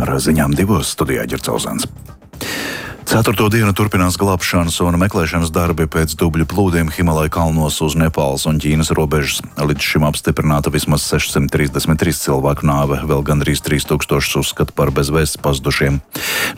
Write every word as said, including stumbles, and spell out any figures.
Ar ziņām divos studijā Ģercauzāns. Ceturto dienu turpinās glābšanas un meklēšanas darbi pēc dubļu plūdiem Himalaja kalnos uz Nepāles un Ķīnas robežas. Līdz šim apstiprināta vismaz sešsimt trīsdesmit trīs cilvēku nāve, vēl gandrīz trīs tūkstoši uzskata par bezvēsts pazudušiem.